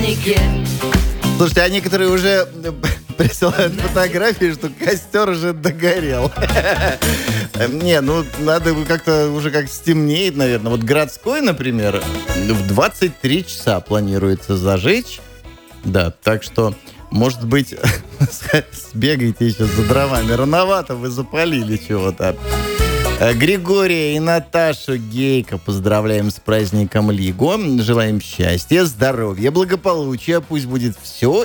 празднике. Слушайте, а некоторые уже присылают фотографии, что костер уже догорел. Не, ну надо как-то уже как стемнеет, наверное. Вот городской, например, в 23 часа планируется зажечь. Да, так что, может быть, сбегайте еще за дровами. Рановато вы запалили чего-то. Григория и Наташу Гейко поздравляем с праздником Лиго. Желаем счастья, здоровья, благополучия. Пусть будет все